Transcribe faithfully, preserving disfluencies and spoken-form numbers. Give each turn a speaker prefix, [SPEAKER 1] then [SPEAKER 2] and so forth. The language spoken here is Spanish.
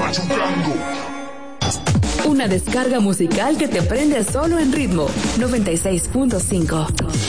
[SPEAKER 1] machucando.
[SPEAKER 2] Una descarga musical que te prende solo en ritmo noventa y seis punto cinco.